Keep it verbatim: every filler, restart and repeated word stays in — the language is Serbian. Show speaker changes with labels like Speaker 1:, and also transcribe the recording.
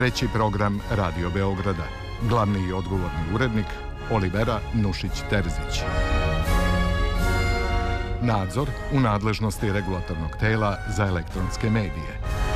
Speaker 1: Treći program Radio Beograda. Glavni i odgovorni urednik Olivera Nušić-Terzić. Nadzor u nadležnosti regulatornog tela za elektronske medije.